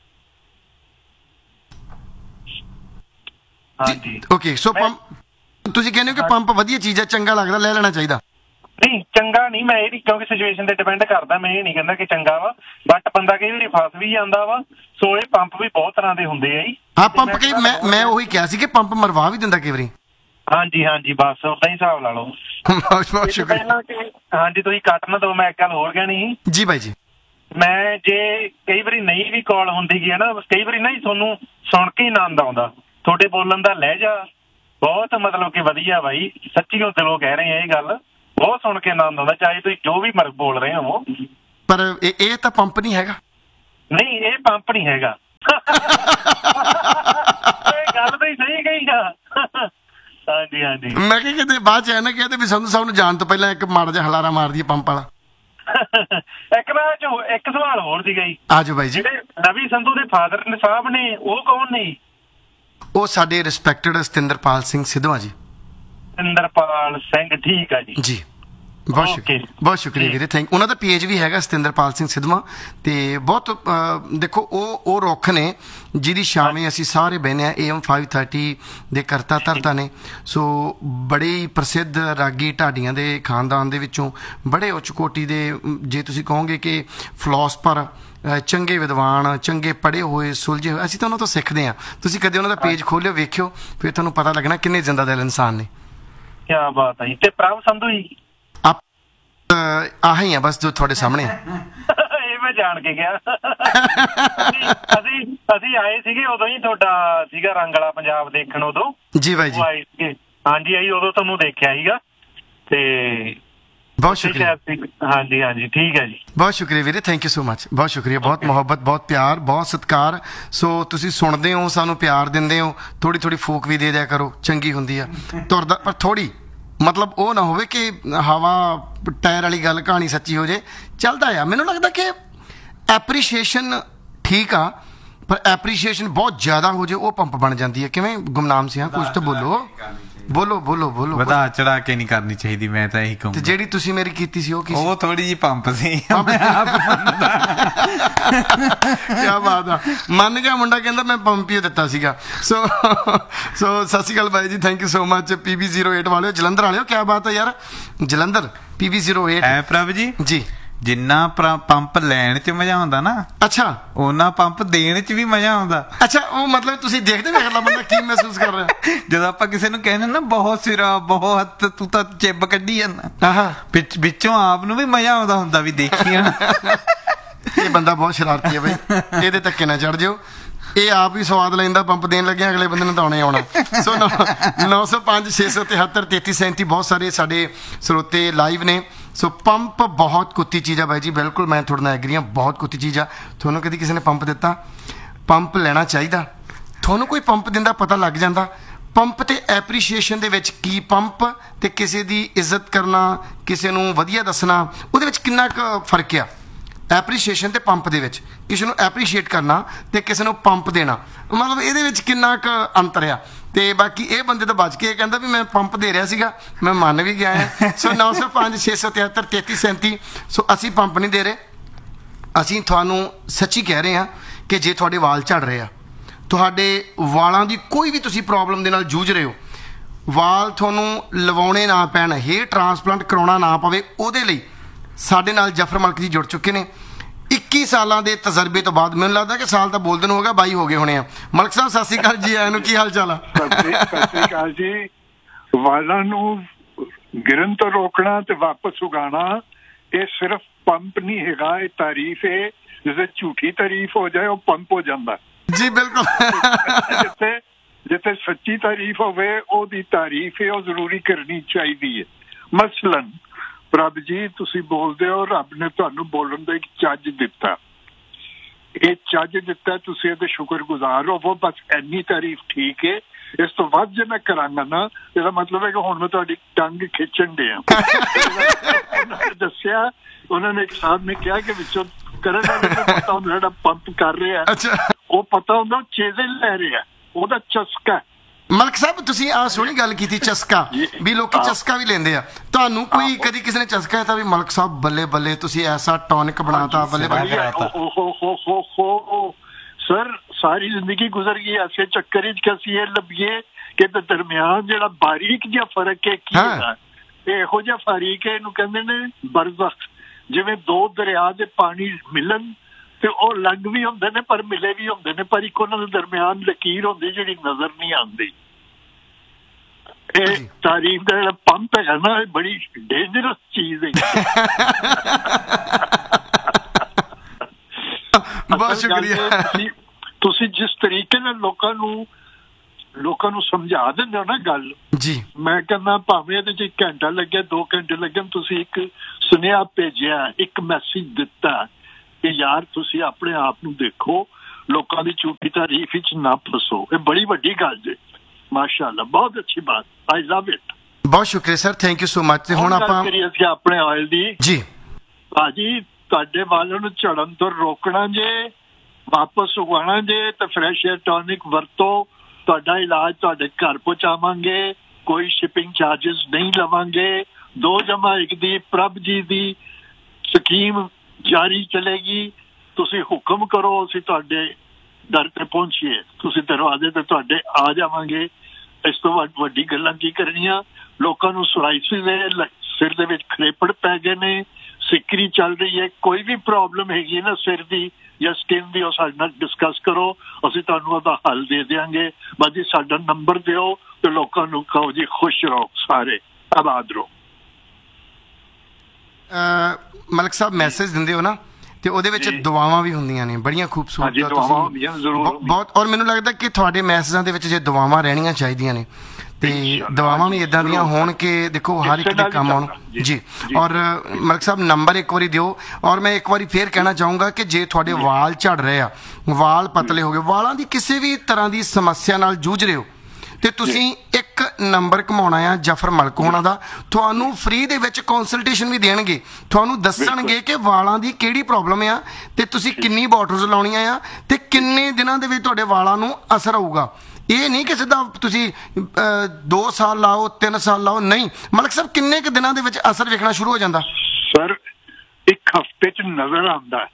ਹਾਂਜੀ ਓਕੇ, ਸੋ ਪੰਪ ਤੁਸੀਂ ਕਹਿੰਦੇ ਹੋ ਕਿ ਪੰਪ ਵਧੀਆ ਚੀਜ਼ ਹੈ, ਚੰਗਾ ਲੱਗਦਾ, ਲੈ ਲੈਣਾ ਚਾਹੀਦਾ? ਨਹੀਂ ਚੰਗਾ ਨਹੀਂ, ਮੈਂ ਇਹ ਨਹੀਂ, ਕਿਉਂਕਿ ਸਿਚੁਏਸ਼ਨ ਤੇ ਡਿਪੈਂਡ ਕਰਦਾ, ਮੈਂ ਇਹ ਨਹੀਂ ਕਹਿੰਦਾ ਕਿ ਚੰਗਾ ਵਾ, ਬਟ ਬੰਦਾ ਕਈ ਵਾਰੀ ਫਸ ਵੀ ਜਾਂਦਾ ਵਾ। ਸੋ ਇਹ ਪੰਪ ਵੀ ਬਹੁਤ ਤਰ੍ਹਾਂ ਦੇ ਹੁੰਦੇ ਆ ਜੀ। ਹਾਂ ਪੰਪ ਕਈ ਮੈਂ ਉਹੀ ਕਿਹਾ ਸੀ ਕਿ ਪੰਪ ਮਰਵਾ ਵੀ ਦਿੰਦਾ ਕਈ ਵਾਰੀ। ਹਾਂਜੀ ਹਾਂਜੀ, ਬਸ ਉਦਾਂ ਹੀ ਹਿਸਾਬ ਲਾ ਲਓ। ਬਹੁਤ ਸ਼ੁਕਰੀਆ। ਹਾਂਜੀ ਤੁਸੀਂ ਕੱਟ ਨਾ ਦਿਓ, ਮੈਂ ਇੱਕ ਗੱਲ ਹੋਰ ਕਹਿਣੀ ਜੀ ਬਾਈ ਜੀ। ਮੈਂ ਜੇ ਕਈ ਵਾਰੀ ਨਹੀਂ ਵੀ ਕਾਲ ਹੁੰਦੀ ਗਈ ਨਾ, ਕਈ ਵਾਰੀ ਨਾ ਜੀ ਤੁਹਾਨੂੰ ਸੁਣ ਕੇ ਹੀ ਆਨੰਦ ਆਉਂਦਾ, ਤੁਹਾਡੇ ਬੋਲਣ ਦਾ ਲਹਿਜਾ ਬਹੁਤ ਮਤਲਬ ਕਿ ਵਧੀਆ ਬਾਈ, ਸੱਚੀ ਉਹ ਦਿਲੋਂ ਕਹਿ ਰਹੇ ਆ ਇਹ ਗੱਲ, ਬਹੁਤ ਸੁਣ ਕੇ ਆਨੰਦ ਆਉਂਦਾ, ਚਾਹੇ ਤੁਸੀਂ ਜੋ ਵੀ ਬੋਲ ਰਹੇ ਹੋ। ਪਰ ਇਹ ਤਾਂ ਪੰਪ ਨਹੀਂ ਹੈਗਾ। ਨਹੀਂ ਇਹ ਪੰਪ ਨਹੀਂ ਹੈਗਾ। ਇਹ ਗੱਲ ਤਾਂ ਹੀ ਸਹੀ ਕਹੀ ਆ। ਹਾਂਜੀ ਹਾਂਜੀ, ਮੈਂ ਕਿਹਾ ਕਿਤੇ ਬਾਅਦ ਚ ਐ ਨਾ ਕਹਿੰਦੇ ਵੀ ਸੰਧੂ ਸਾਹਿਬ ਨੂੰ ਜਾਣ ਤੋਂ ਪਹਿਲਾਂ ਇੱਕ ਮਾੜਾ ਜਿਹਾ ਹਲਾਰਾ ਮਾਰ ਦਈਏ ਪੰਪ ਵਾਲਾ। ਇੱਕ ਸਵਾਲ ਹੋਰ ਸੀਗਾ ਜੀ। ਆਜੋ ਬਾਈ ਜੀ। ਜਿਹੜੇ ਰਵੀ ਸੰਧੂ ਦੇ ਫਾਦਰ ਸਾਹਿਬ ਨੇ ਉਹ ਕੌਣ ਨੇ? ਉਹ ਸਾਡੇ ਰਿਸਪੈਕਟਡ ਸਤਿੰਦਰਪਾਲ ਸਿੰਘ ਸਿੱਧਵਾਂ ਜੀ। ਸਤਿੰਦਰਪਾਲ ਸਿੰਘ, ਠੀਕ ਆ ਜੀ। ਜੀ ਬਹੁਤ ਸ਼ੁਕਰੀਆ, ਬਹੁਤ ਸ਼ੁਕਰੀਆ ਵੀਰੇ, ਥੈਂਕ। ਉਹਨਾਂ ਦਾ ਪੇਜ ਵੀ ਹੈਗਾ ਸਤਿੰਦਰਪਾਲ ਸਿੰਘ ਸਿੱਧਵਾਂ, ਤੇ ਬਹੁਤ ਦੇਖੋ ਉਹ ਰੁੱਖ ਨੇ ਜਿਹਦੀ ਛਾਵੇਂ ਅਸੀਂ ਸਾਰੇ ਬਹਿਨੇ ਆ। AM 530 ਦੇ ਕਰਤਾ ਧਰਤਾ ਨੇ। ਸੋ ਬੜੇ ਹੀ ਪ੍ਰਸਿੱਧ ਰਾਗੀ ਢਾਡੀਆਂ ਦੇ ਖਾਨਦਾਨ ਦੇ ਵਿੱਚੋਂ, ਬੜੇ ਉੱਚ ਕੋਟੀ ਦੇ, ਜੇ ਤੁਸੀਂ ਕਹੋਗੇ ਕਿ ਫਿਲਾਸਫਰ, ਚੰਗੇ ਵਿਦਵਾਨ, ਚੰਗੇ ਪੜ੍ਹੇ ਹੋਏ, ਸੁਲਝੇ ਹੋਏ, ਅਸੀਂ ਤਾਂ ਉਹਨਾਂ ਤੋਂ ਸਿੱਖਦੇ ਹਾਂ। ਤੁਸੀਂ ਕਦੇ ਉਹਨਾਂ ਦਾ ਪੇਜ ਖੋਲਿਓ, ਵੇਖਿਓ, ਫਿਰ ਤੁਹਾਨੂੰ ਪਤਾ ਲੱਗਣਾ ਕਿੰਨੇ ਜ਼ਿੰਦਾ ਦਿਲ ਇਨਸਾਨ ਨੇ। ਕੀ ਬਾਤ ਹੈ ਜੀ। ਤੇ ਪ੍ਰਭ ਸੰਧੂ ਜੀ ਆਹੀ ਆ ਬਸ ਜੋ ਤੁਹਾਡੇ ਸਾਹਮਣੇ। ਇਹ ਮੈਂ ਜਾਣ ਕੇ ਗਿਆ। ਅਸੀਂ ਆਏ ਸੀਗੇ ਉਦੋਂ ਹੀ, ਤੁਹਾਡਾ ਸੀਗਾ ਰੰਗ ਵਾਲਾ ਪੰਜਾਬ ਦੇਖਣ ਉਦੋਂ। ਜੀ ਬਾਈ ਜੀ। ਹਾਂਜੀ ਆਈ ਉਦੋਂ ਤੁਹਾਨੂੰ ਦੇਖਿਆ ਸੀਗਾ, ਤੇ ਬਹੁਤ ਸ਼ੁਕਰੀਆ। ਹਾਂਜੀ ਹਾਂਜੀ ਠੀਕ ਹੈ ਜੀ, ਬਹੁਤ ਸ਼ੁਕਰੀਆ ਵੀਰੇ, ਥੈਂਕ ਯੂ ਸੋ ਮਚ, ਬਹੁਤ ਸ਼ੁਕਰੀਆ, ਬਹੁਤ ਮੁਹੱਬਤ, ਬਹੁਤ ਪਿਆਰ, ਬਹੁਤ ਸਤਿਕਾਰ। ਸੋ ਤੁਸੀਂ ਸੁਣਦੇ ਹੋ, ਸਾਨੂੰ ਪਿਆਰ ਦਿੰਦੇ ਹੋ, ਥੋੜੀ ਥੋੜੀ ਫੂਕ ਵੀ ਦੇ ਦਿਆ ਕਰੋ, ਚੰਗੀ ਹੁੰਦੀ ਆ। ਤੁਰਦਾ ਪਰ ਥੋੜੀ, ਮਤਲਬ ਉਹ ਨਾ ਹੋਵੇ ਕਿ ਹਵਾ ਟਾਇਰ ਵਾਲੀ ਗੱਲ, ਕਹਾਣੀ ਸੱਚੀ ਹੋ ਜੇ। ਚੱਲਦਾ ਆ। ਮੈਨੂੰ ਲੱਗਦਾ ਕਿ ਐਪਰੀਸ਼ੀਏਸ਼ਨ ਠੀਕ ਆ, ਪਰ ਐਪਰੀਸ਼ੀਏਸ਼ਨ ਬਹੁਤ ਜ਼ਿਆਦਾ ਹੋ ਜੇ ਉਹ ਪੰਪ ਬਣ ਜਾਂਦੀ ਹੈ। ਕਿਵੇਂ ਗੁਮਨਾਮ ਸਿੰਘ, ਕੁਝ ਤਾਂ ਬੋਲੋ ਬੋਲੋ ਬੋਲੋ ਬੋਲੋ। ਵਧਾ ਚੜਾ ਕੇ ਨਹੀਂ ਕਰਨੀ ਚਾਹੀਦੀ, ਮੈਂ ਤਾਂ ਇਹੀ ਕਹੂੰਗਾ। ਤੇ ਜਿਹੜੀ ਤੁਸੀਂ ਮੇਰੀ ਕੀਤੀ ਸੀ ਉਹ ਕੀ ਸੀ? ਉਹ ਥੋੜੀ ਜਿਹੀ ਪੰਪ ਸੀ। ਕੀ ਬਾਤ ਆ, ਮੰਨ ਗਿਆ ਮੁੰਡਾ, ਕਹਿੰਦਾ ਮੈਂ ਪੰਪ ਹੀ ਦਿੱਤਾ ਸੀਗਾ। ਸੋ ਸਤਿ ਸ਼੍ਰੀ ਅਕਾਲ ਬਾਈ ਜੀ, thank you so much. PB08 ਵਾਲਿਓ, ਜਲੰਧਰ ਵਾਲਿਓ, ਕੀ ਬਾਤ ਹੈ ਯਾਰ, ਜਲੰਧਰ PB08 ਹੈ ਪ੍ਰਭ ਜੀ। ਜੀ ਜਿੰਨਾ ਪੰਪ ਲੈਣ 'ਚ ਮਜ਼ਾ ਆਉਂਦਾ ਨਾ, ਅੱਛਾ, ਉਹਨਾਂ ਪੰਪ ਦੇਣ 'ਚ ਵੀ ਮਜ਼ਾ ਆਉਂਦਾ। ਅੱਛਾ, ਉਹ ਮਤਲਬ ਤੁਸੀਂ ਦੇਖਦੇ ਹੋ ਅਗਲਾ ਬੰਦਾ ਕੀ ਮਹਿਸੂਸ ਕਰ ਰਿਹਾ। ਜਦੋਂ ਆਪਾਂ ਕਿਸੇ ਨੂੰ ਕਹਿੰਦੇ ਨਾ ਬਹੁਤ ਸਿਰਾ, ਬਹੁਤ, ਤੂੰ ਤਾਂ ਚਿੱਬ ਕੱਢੀ ਜਾਂਦਾ, ਵਿੱਚੋਂ ਆਪ ਨੂੰ ਵੀ ਮਜ਼ਾ ਆਉਂਦਾ ਹੁੰਦਾ ਵੀ ਦੇਖੀ ਨਾ। ਇਹ ਬੰਦਾ ਬਹੁਤ ਸ਼ਰਾਰਤੀ ਹੈ ਬਈ, ਇਹਦੇ ਧੱਕੇ ਨਾ ਚੜ ਜਿਓ। ਇਹ ਆਪ ਹੀ ਸਵਾਦ ਲੈਂਦਾ ਪੰਪ ਦੇਣ ਲੱਗਿਆ, ਅਗਲੇ ਬੰਦੇ ਨੂੰ ਤਾਂ ਆਉਣਾ ਹੀ ਆਉਣਾ। ਸੋ 905 673 3337 ਬਹੁਤ ਸਾਰੇ ਸਾਡੇ ਸਰੋਤੇ ਲਾਈਵ ਨੇ। ਸੋ ਪੰਪ ਬਹੁਤ ਕੁੱਤੀ ਚੀਜ਼ ਆ ਬਾਈ ਜੀ, ਬਿਲਕੁਲ ਮੈਂ ਤੁਹਾਡੇ ਨਾਲ ਐਗਰੀ ਹਾਂ, ਬਹੁਤ ਕੁੱਤੀ ਚੀਜ਼ ਆ। ਤੁਹਾਨੂੰ ਕਦੀ ਕਿਸੇ ਨੇ ਪੰਪ ਦਿੱਤਾ? ਪੰਪ ਲੈਣਾ ਚਾਹੀਦਾ। ਤੁਹਾਨੂੰ ਕੋਈ ਪੰਪ ਦਿੰਦਾ ਪਤਾ ਲੱਗ ਜਾਂਦਾ। ਪੰਪ ਤੇ ਐਪਰੀਸ਼ੀਏਸ਼ਨ ਦੇ ਵਿੱਚ ਕੀ, ਪੰਪ ਤੇ ਕਿਸੇ ਦੀ ਇੱਜ਼ਤ ਕਰਨਾ, ਕਿਸੇ ਨੂੰ ਵਧੀਆ ਦੱਸਣਾ, ਉਹਦੇ ਵਿੱਚ ਕਿੰਨਾ ਕੁ ਫਰਕ ਆ? ਐਪਰੀਸ਼ੀਏਸ਼ਨ ਤੇ ਪੰਪ ਦੇ ਵਿੱਚ, ਕਿਸੇ ਨੂੰ ਐਪਰੀਸ਼ੀਏਟ ਕਰਨਾ ਤੇ ਕਿਸੇ ਨੂੰ ਪੰਪ ਦੇਣਾ, ਮਤਲਬ ਇਹਦੇ ਵਿੱਚ ਕਿੰਨਾ ਕੁ ਅੰਤਰ ਆ? ਤੇ ਬਾਕੀ ਇਹ ਬੰਦੇ ਤੋਂ ਬਚ ਕੇ ਕਹਿੰਦਾ ਵੀ ਮੈਂ ਪੰਪ ਦੇ ਰਿਹਾ ਸੀਗਾ, ਮੈਂ ਮੰਨ ਵੀ ਗਿਆ ਹਾਂ। ਸੋ 905 673 3337। ਸੋ ਅਸੀਂ ਪੰਪ ਨਹੀਂ ਦੇ ਰਹੇ, ਅਸੀਂ ਤੁਹਾਨੂੰ ਸੱਚੀ ਕਹਿ ਰਹੇ ਹਾਂ ਕਿ ਜੇ ਤੁਹਾਡੇ ਵਾਲ ਝੜ ਰਹੇ ਆ, ਤੁਹਾਡੇ ਵਾਲਾਂ ਦੀ ਕੋਈ ਵੀ ਤੁਸੀਂ ਪ੍ਰੋਬਲਮ ਦੇ ਨਾਲ ਜੂਝ ਰਹੇ ਹੋ, ਵਾਲ ਤੁਹਾਨੂੰ ਲਵਾਉਣੇ ਨਾ ਪੈਣ, ਹੇਅਰ ਟ੍ਰਾਂਸਪਲਾਂਟ ਕਰਾਉਣਾ ਨਾ ਪਵੇ, ਉਹਦੇ ਲਈ ਸਾਡੇ ਨਾਲ ਜਫਰ ਮਲਕ ਜੀ ਜੁੜ ਚੁੱਕੇ ਨੇ। 21 ਸਾਲਾਂ ਦੇ ਤਜਰਬੇ ਤੋਂ ਬਾਅਦ, ਮੈਨੂੰ ਲੱਗਦਾ ਕਿ ਸਾਲ ਤਾਂ ਬੋਲਦੇ ਨੂੰ ਹੋਗਾ, 22 ਹੋ ਗਏ ਹੋਣੇ ਆ। ਮਲਕ ਸਾਹਿਬ ਸਤਿ ਸ਼੍ਰੀ ਅਕਾਲ ਜੀ, ਆਇਆਂ ਨੂੰ, ਕੀ ਹਾਲ ਚਾਲ ਆ? ਸਤਿ ਸ਼੍ਰੀ ਅਕਾਲ ਜੀ। ਵਾਲਾਂ ਨੂੰ ਗਿਰਨ ਤੋਂ ਰੋਕਣਾ ਤੇ ਵਾਪਸ ਉਗਾਉਣਾ, ਇਹ ਸਿਰਫ ਪੰਪ ਨਹੀਂ ਹੈਗਾ, ਇਹ ਤਾਰੀਫ ਹੈ। ਜਿਵੇਂ ਝੂਠੀ ਤਾਰੀਫ ਹੋ ਜਾਏ ਉਹ ਪੰਪ ਹੋ ਜਾਂਦਾ ਜੀ। ਬਿਲਕੁਲ। ਜਿੱਥੇ ਸੱਚੀ ਤਾਰੀਫ ਹੋਵੇ ਉਹਦੀ ਤਾਰੀਫ ਹੈ, ਉਹ ਜ਼ਰੂਰੀ ਕਰਨੀ ਚਾਹੀਦੀ ਹੈ। ਮਸਲਨ ਪ੍ਰਭ ਜੀ, ਤੁਸੀਂ ਬੋਲਦੇ ਹੋ, ਰੱਬ ਨੇ ਤੁਹਾਨੂੰ ਬੋਲਣ ਦਾ ਇੱਕ ਚੱਜ ਦਿੱਤਾ, ਇਹ ਚੱਜ ਦਿੱਤਾ, ਤੁਸੀਂ ਇਹਦੇ ਸ਼ੁਕਰਗੁਜ਼ਾਰ ਹੋਵੋ। ਬਸ ਇੰਨੀ ਤਾਰੀਫ ਠੀਕ ਹੈ। ਇਸ ਤੋਂ ਵੱਧ ਜੇ ਮੈਂ ਕਰਾਂਗਾ ਨਾ, ਇਹਦਾ ਮਤਲਬ ਹੈ ਕਿ ਹੁਣ ਮੈਂ ਤੁਹਾਡੀ ਟੰਗ ਖਿੱਚਣ ਡਿਆ। ਦੱਸਿਆ ਉਹਨਾਂ ਨੇ, ਇੱਕ ਸਾਹਿਬ ਨੇ ਕਿਹਾ ਕਿ ਵਿੱਚੋਂ ਕਰਨ ਵਾਲੇ ਨੂੰ ਪਤਾ ਹੁੰਦਾ ਜਿਹੜਾ ਪੰਪ ਕਰ ਰਿਹਾ, ਉਹ ਪਤਾ ਹੁੰਦਾ ਚੀਜ਼ਾਂ ਲੈ ਰਿਹਾ, ਉਹਦਾ ਚਸਕਾ। ਮਲਕ ਸਾਹਿਬ ਤੁਸੀਂ ਆ ਸੋਹਣੀ ਗੱਲ ਕੀਤੀ ਚਸਕਾ ਵੀ ਲੋਕੀ ਚਸਕਾ ਵੀ ਲੈਂਦੇ ਆ ਤੁਹਾਨੂੰ ਕੋਈ ਕਦੀ ਕਿਸੇ ਨੇ ਚਸਕਾ ਦਿੱਤਾ ਵੀ ਮਲਕ ਸਾਹਿਬ ਬੱਲੇ ਬੱਲੇ ਤੁਸੀਂ ਐਸਾ ਟੌਨਿਕ ਬਣਾਤਾ ਬੱਲੇ ਬੱਲੇ ਸਰ ਸਾਰੀ ਜ਼ਿੰਦਗੀ ਗੁਜ਼ਰ ਗਈ ਐਸੇ ਚੱਕਰ ਵਿੱਚ ਕਿ ਅਸੀਂ ਇਹ ਲੱਭੀਏ ਕਿ ਦਰਮਿਆਨ ਜਿਹੜਾ ਬਾਰੀਕ ਜਿਹਾ ਫਰਕ ਹੈ ਕੀ ਹੈ ਇਹੋ ਜਿਹਾ ਫਰਕ ਹੈ ਇਹਨੂੰ ਕਹਿੰਦੇ ਨੇ ਬਰਜ਼ਖ ਜਿਵੇਂ ਦੋ ਦਰਿਆ ਦੇ ਪਾਣੀ ਮਿਲਣ ਤੇ ਉਹ ਅਲੱਗ ਵੀ ਹੁੰਦੇ ਨੇ ਪਰ ਮਿਲੇ ਵੀ ਹੁੰਦੇ ਨੇ ਪਰ ਇੱਕ ਉਹਨਾਂ ਦੇ ਦਰਮਿਆਨ ਲਕੀਰ ਹੁੰਦੀ ਜਿਹੜੀ ਨਜ਼ਰ ਨਹੀਂ ਆਉਂਦੀ ਇਹ ਤਾਰੀਫ ਦਾ ਜਿਹੜਾ ਪੰਪ ਹੈ ਨਾ ਇਹ ਬੜੀ ਡੇਂਜਰਸ ਚੀਜ਼ ਹੈ ਬਹੁਤ ਸ਼ੁਕਰੀਆ ਤੁਸੀਂ ਜਿਸ ਤਰੀਕੇ ਨਾਲ ਲੋਕਾਂ ਨੂੰ ਸਮਝਾ ਦਿੰਦੇ ਹੋ ਨਾ ਗੱਲ ਜੀ ਮੈਂ ਕਹਿੰਦਾ ਭਾਵੇਂ ਇਹਦੇ 'ਚ 1 ਘੰਟਾ ਲੱਗਿਆ 2 ਘੰਟੇ ਲੱਗਣ ਤੁਸੀਂ ਇੱਕ ਸੁਨੇਹਾ ਭੇਜਿਆ ਇੱਕ ਮੈਸੇਜ ਦਿੱਤਾ ਕਿ ਯਾਰ ਤੁਸੀਂ ਆਪਣੇ ਆਪ ਨੂੰ ਦੇਖੋ ਲੋਕਾਂ ਦੀ ਝੂਠੀ ਤਾਰੀਫ ਵਿੱਚ ਨਾ ਫਸੋ ਇਹ ਬੜੀ ਵੱਡੀ ਗੱਲ ਜੇ ਮਾਸ਼ਾਅੱਲਾ ਬਹੁਤ ਅੱਛੀ ਬਾਤ ਆਈ ਲਵ ਇਟ ਬਹੁਤ ਸ਼ੁਕਰੀਆ sir thank you so much ਤੇ ਹੁਣ ਆਪਾਂ ਕਰੀਏ ਅਸੀਂ ਆਪਣੇ ਆਇਲ ਦੀ ਜੀ ਭਾਜੀ ਤੁਹਾਡੇ ਵਾਲਾਂ ਨੂੰ ਝੜਨ ਤੋਂ ਰੋਕਣਾ ਜੇ ਵਾਪਸ ਉਗਾਉਣਾ ਜੇ ਤੇ ਫਰੈਸ਼ ਏਅਰ ਟੌਨਿਕ ਵਰਤੋ ਤੁਹਾਡਾ ਇਲਾਜ ਤੁਹਾਡੇ ਘਰ ਪਹੁੰਚਾਵਾਂਗੇ ਕੋਈ ਸ਼ਿਪਿੰਗ ਚਾਰजेस ਨਹੀਂ ਲਵਾਂਗੇ 2+1 ਦੀ ਪ੍ਰਭ ਜੀ ਦੀ ਸਕੀਮ ਜਾਰੀ ਚਲੇਗੀ ਤੁਸੀਂ ਹੁਕਮ ਕਰੋ ਅਸੀਂ ਤੁਹਾਡੇ ਦਰ ਤੇ ਪਹੁੰਚੀਏ ਤੁਸੀਂ ਦਰਵਾਜ਼ੇ ਤੇ ਤੁਹਾਡੇ ਆ ਜਾਵਾਂਗੇ ਇਸ ਤੋਂ ਵੱਡੀ ਗੱਲਾਂ ਕੀ ਕਰਨੀਆਂ ਲੋਕਾਂ ਨੂੰ ਸੋਰਾਇਸਿਸ ਦੇ ਸਿਰ ਦੇ ਵਿੱਚ ਖਰੇਪੜ ਪੈ ਗਏ ਨੇ ਸਿੱਕਰੀ ਚੱਲ ਰਹੀ ਹੈ ਕੋਈ ਵੀ ਪ੍ਰੋਬਲਮ ਹੈਗੀ ਨਾ ਸਿਰ ਦੀ ਜਾਂ ਸਕਿਨ ਦੀ ਉਹ ਸਾਡੇ ਨਾਲ ਡਿਸਕਸ ਕਰੋ ਅਸੀਂ ਤੁਹਾਨੂੰ ਉਹਦਾ ਹੱਲ ਦੇ ਦਿਆਂਗੇ ਬਸ ਜੀ ਸਾਡਾ ਨੰਬਰ ਦਿਓ ਤੇ ਲੋਕਾਂ ਨੂੰ ਕਹੋ ਜੀ ਖੁਸ਼ ਰਹੋ ਸਾਰੇ ਆਬਾਦ ਰਹੋ ਮਲਕ ਸਾਹਿਬ ਮੈਸੇਜ ਦਿੰਦੇ ਹੋ ਨਾ ਤੇ ਉਹਦੇ ਵਿੱਚ ਦੁਆਵਾਂ ਵੀ ਹੁੰਦੀਆਂ ਨੇ ਬੜੀਆਂ ਖੂਬਸੂਰਤ ਬਹੁਤ ਔਰ ਮੈਨੂੰ ਲੱਗਦਾ ਕਿ ਤੁਹਾਡੇ ਮੈਸੇਜਾਂ ਦੇ ਵਿੱਚ ਜੇ ਦੁਆਵਾਂ ਰਹਿਣੀਆਂ ਚਾਹੀਦੀਆਂ ਨੇ ਤੇ ਦੁਆਵਾਂ ਵੀ ਇਦਾਂ ਦੀਆਂ ਹੋਣ ਕਿ ਦੇਖੋ ਹਰ ਇੱਕ ਦੇ ਕੰਮ ਆਉਣ ਜੀ ਔਰ ਮਲਕ ਸਾਹਿਬ ਨੰਬਰ ਇੱਕ ਵਾਰੀ ਦਿਓ ਔਰ ਮੈਂ ਇੱਕ ਵਾਰੀ ਫੇਰ ਕਹਿਣਾ ਚਾਹੂੰਗਾ ਕਿ ਜੇ ਤੁਹਾਡੇ ਵਾਲ ਝੜ ਰਹੇ ਆ ਵਾਲ ਪਤਲੇ ਹੋ ਗਏ ਵਾਲਾਂ ਦੀ ਕਿਸੇ ਵੀ ਤਰ੍ਹਾਂ ਦੀ ਸਮੱਸਿਆ ਨਾਲ ਜੂਝ ਰਹੇ ਹੋ ਤੇ ਤੁਸੀਂ ਇੱਕ ਨੰਬਰ ਘਮਾਉਣਾ ਆ ਜਫਰ ਮਲਕ ਹੋਣਾ ਦਾ ਤੁਹਾਨੂੰ ਫ੍ਰੀ ਦੇ ਵਿੱਚ ਕੰਸਲਟੇਸ਼ਨ ਵੀ ਦੇਣਗੇ ਤੁਹਾਨੂੰ ਦੱਸਣਗੇ ਕਿ ਵਾਲਾਂ ਦੀ ਕਿਹੜੀ ਪ੍ਰੋਬਲਮ ਆ ਤੇ ਤੁਸੀਂ ਕਿੰਨੀ ਬੋਟਲਸ ਲਾਉਣੀਆਂ ਆ ਤੇ ਕਿੰਨੇ ਦਿਨਾਂ ਦੇ ਵਿੱਚ ਤੁਹਾਡੇ ਵਾਲਾਂ ਨੂੰ ਅਸਰ ਆਊਗਾ ਇਹ ਨਹੀਂ ਕਿ ਸਿੱਧਾ ਤੁਸੀਂ 2 ਸਾਲ ਲਾਓ 3 ਸਾਲ ਲਾਓ ਨਹੀਂ ਮਲਕ ਸਾਹਿਬ ਕਿੰਨੇ ਕੁ ਦਿਨਾਂ ਦੇ ਵਿੱਚ ਅਸਰ ਵੇਖਣਾ ਸ਼ੁਰੂ ਹੋ ਜਾਂਦਾ ਸਰ 1 ਹਫ਼ਤੇ 'ਚ ਨਜ਼ਰ ਆਉਂਦਾ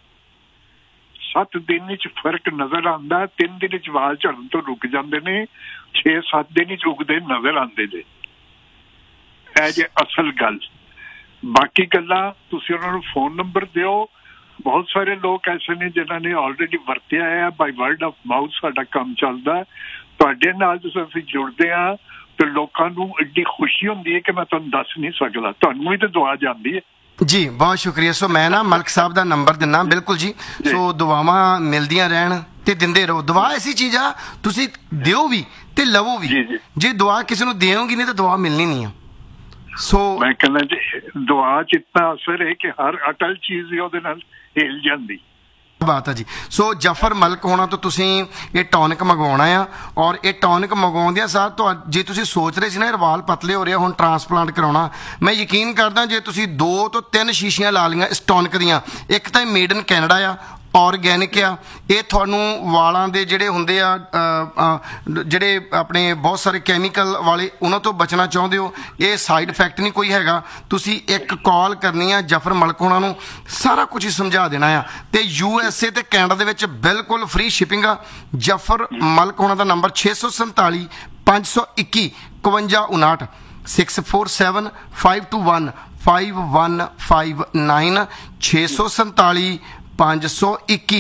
7 ਦਿਨ ਵਿੱਚ ਫਰਕ ਨਜ਼ਰ ਆਉਂਦਾ 3 ਦਿਨ ਵਿੱਚ ਵਾਲ ਝੜਨ ਤੋਂ ਰੁਕ ਜਾਂਦੇ ਨੇ 6-7 ਦਿਨ ਵਿੱਚ ਉਗਦੇ ਨਜ਼ਰ ਆਉਂਦੇ ਨੇ ਇਹ ਜੇ ਅਸਲ ਗੱਲ ਬਾਕੀ ਗੱਲਾਂ ਤੁਸੀਂ ਉਹਨਾਂ ਨੂੰ ਫੋਨ ਨੰਬਰ ਦਿਓ ਬਹੁਤ ਸਾਰੇ ਲੋਕ ਐਸੇ ਨੇ ਜਿਨ੍ਹਾਂ ਨੇ ਆਲਰੇਡੀ ਵਰਤਿਆ ਹੈ ਬਾਈ ਵਰਡ ਆਫ ਮਾਊਥ ਸਾਡਾ ਕੰਮ ਚੱਲਦਾ ਤੁਹਾਡੇ ਨਾਲ ਜਦੋਂ ਅਸੀਂ ਜੁੜਦੇ ਹਾਂ ਤੇ ਲੋਕਾਂ ਨੂੰ ਐਡੀ ਖੁਸ਼ੀ ਹੁੰਦੀ ਹੈ ਕਿ ਮੈਂ ਤੁਹਾਨੂੰ ਦੱਸ ਨਹੀਂ ਸਕਦਾ ਤੁਹਾਨੂੰ ਵੀ ਤਾਂ ਦੁਆ ਜਾਂਦੀ ਹੈ ਜੀ ਬਹੁਤ ਸ਼ੁਕਰੀਆ ਸੋ ਮੈਂ ਨਾ ਮਲਕ ਸਾਹਿਬ ਦਾ ਨੰਬਰ ਦਿੰਨਾ ਬਿਲਕੁਲ ਜੀ ਸੋ ਦੁਆਵਾਂ ਮਿਲਦੀਆਂ ਰਹਿਣ ਤੇ ਦਿੰਦੇ ਰਹੋ ਦੁਆ ਐਸੀ ਚੀਜ਼ ਆ ਤੁਸੀਂ ਦਿਓ ਵੀ ਤੇ ਲਵੋ ਵੀ ਜੇ ਦੁਆ ਕਿਸੇ ਨੂੰ ਦਿਓਗੇ ਨਹੀਂ ਤਾਂ ਦੁਆ ਮਿਲਣੀ ਨਹੀਂ ਆ ਸੋ ਮੈਂ ਕਹਿੰਦਾ ਜੀ ਦੁਆ ਚ ਇਤਨਾ ਅਸਰ ਹੈ ਕਿ ਹਰ ਅਟਲ ਚੀਜ਼ ਉਹਦੇ ਨਾਲ ਹਿਲ ਜਾਂਦੀ ਬਾਤ ਹੈ ਜੀ ਸੋ ਜਫਰ ਮਲਕ ਹੋਣਾ ਤੋਂ ਤੁਸੀਂ ਇਹ ਟੌਨਿਕ ਮੰਗਵਾਉਣਾ ਆ ਔਰ ਇਹ ਟੌਨਿਕ ਮੰਗਵਾਉਂਦਿਆਂ ਸਾਰ ਜੇ ਤੁਸੀਂ ਸੋਚ ਰਹੇ ਸੀ ਨਾ ਵਾਲ ਪਤਲੇ ਹੋ ਰਹੇ ਹੁਣ ਟ੍ਰਾਂਸਪਲਾਂਟ ਕਰਾਉਣਾ ਮੈਂ ਯਕੀਨ ਕਰਦਾ ਜੇ ਤੁਸੀਂ 2 ਤੋਂ 3 ਸ਼ੀਸ਼ੀਆਂ ਲਾ ਲਈਆਂ ਇਸ ਟੌਨਿਕ ਦੀਆਂ ਇੱਕ ਤਾਂ ਮੇਡ ਇਨ ਕੈਨੇਡਾ ਆ ਆਰਗੈਨਿਕ ਆ ਇਹ ਤੁਹਾਨੂੰ ਵਾਲਾਂ ਦੇ ਜਿਹੜੇ ਹੁੰਦੇ ਆ ਜਿਹੜੇ ਆਪਣੇ ਬਹੁਤ ਸਾਰੇ ਕੈਮੀਕਲ ਵਾਲੇ ਉਹਨਾਂ ਤੋਂ ਬਚਣਾ ਚਾਹੁੰਦੇ ਹੋ ਇਹ ਸਾਈਡ ਇਫੈਕਟ ਨਹੀਂ ਕੋਈ ਹੈਗਾ ਤੁਸੀਂ ਇੱਕ ਕਾਲ ਕਰਨੀ ਆ ਜਫਰ ਮਲਕ ਹੋਣਾ ਨੂੰ ਸਾਰਾ ਕੁਝ ਹੀ ਸਮਝਾ ਦੇਣਾ ਆ ਤੇ USA ਤੇ ਕੈਨੇਡਾ ਦੇ ਵਿੱਚ ਬਿਲਕੁਲ ਫ੍ਰੀ ਸ਼ਿਪਿੰਗ ਆ ਜਫਰ ਮਲਕ ਹੋਣਾ ਦਾ ਨੰਬਰ 647 521 5159 647 521 5159 647 521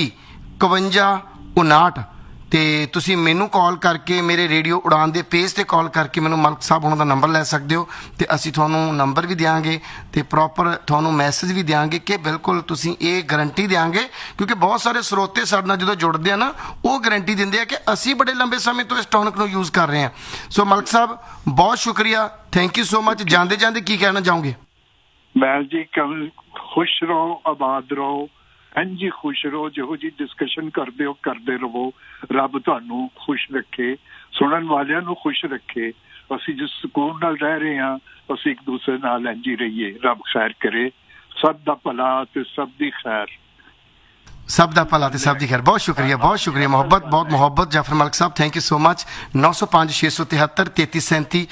5159 ਤੇ ਤੁਸੀਂ ਮੈਨੂੰ ਕਾਲ ਕਰਕੇ ਮੇਰੇ ਰੇਡੀਓ ਉਡਾਨ ਦੇ ਪੇਜ ਤੇ ਕਾਲ ਕਰਕੇ ਮੈਨੂੰ ਮਲਕ ਸਾਹਿਬ ਉਹਨਾਂ ਦਾ ਨੰਬਰ ਲੈ ਸਕਦੇ ਹੋ ਤੇ ਅਸੀਂ ਤੁਹਾਨੂੰ ਨੰਬਰ ਵੀ ਦਿਆਂਗੇ ਤੇ ਪ੍ਰੋਪਰ ਤੁਹਾਨੂੰ ਮੈਸੇਜ ਵੀ ਦਿਆਂਗੇ ਕਿ ਬਿਲਕੁਲ ਤੁਸੀਂ ਇਹ ਗਾਰੰਟੀ ਦਿਆਂਗੇ ਕਿਉਂਕਿ ਬਹੁਤ ਸਾਰੇ ਸਰੋਤੇ ਸਾਡੇ ਨਾਲ ਜਦੋਂ ਜੁੜਦੇ ਆ ਨਾ ਉਹ ਗਾਰੰਟੀ ਦਿੰਦੇ ਆ ਕਿ ਅਸੀਂ ਬੜੇ ਲੰਬੇ ਸਮੇਂ ਤੋਂ ਇਸ ਟੌਨਿਕ ਨੂੰ ਯੂਜ਼ ਕਰ ਰਹੇ ਹਾਂ ਸੋ ਮਲਕ ਸਾਹਿਬ ਬਹੁਤ ਸ਼ੁਕਰੀਆ ਥੈਂਕ ਯੂ ਸੋ ਮਚ ਜਾਂਦੇ ਜਾਂਦੇ ਕੀ ਕਹਿਣਾ ਚਾਹੋਗੇ ਮੈਂ ਜੀ ਖੁਸ਼ ਰਹੋ ਆਬਾਦ ਰਹੋ ਇੰਝ ਖੁਸ਼ ਰਹੋ ਜਿਹੋ ਜੀ ਡਿਸਕਸ਼ਨ ਕਰਦੇ ਹੋ ਕਰਦੇ ਰਹੋ ਰੱਬ ਤੁਹਾਨੂੰ ਖੁਸ਼ ਰੱਖੇ ਸੁਣਨ ਵਾਲਿਆਂ ਨੂੰ ਖੁਸ਼ ਰੱਖੇ ਅਸੀਂ ਜਿਸ ਸਕੂਨ ਨਾਲ ਰਹਿ ਰਹੇ ਹਾਂ ਅਸੀਂ ਇੱਕ ਦੂਸਰੇ ਨਾਲ ਇੰਝ ਹੀ ਰਹੀਏ ਰੱਬ ਖੈਰ ਕਰੇ ਸਭ ਦਾ ਭਲਾ ਤੇ ਸਭ ਦੀ ਖੈਰ सब दा भला ते सब दी खैर। बहुत शुक्रिया मोहब्बत, बहुत मोहब्बत जाफर मलिक साहब, थैंक यू सो मच। 905 673 3337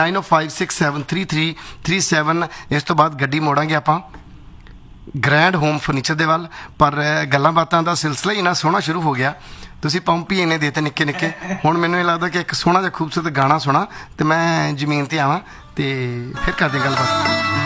9056733337। इस तो बाद गड्डी मोड़ांगे आपां ग्रैंड होम फर्नीचर दे वल, पर गल्लां बातां दा सिलसिला ही इन्ना सोहना शुरू हो गया, ਤੁਸੀਂ ਪੰਪ ਹੀ ਇੰਨੇ ਦੇਤੇ ਨਿੱਕੇ ਨਿੱਕੇ। ਹੁਣ ਮੈਨੂੰ ਇਹ ਲੱਗਦਾ ਕਿ ਇੱਕ ਸੋਹਣਾ ਜਿਹਾ ਖੂਬਸੂਰਤ ਗਾਣਾ ਸੁਣਾ ਤੇ ਮੈਂ ਜ਼ਮੀਨ ਤੇ ਆਵਾਂ ਤੇ ਫਿਰ ਕਰਦੇ ਗੱਲਬਾਤ।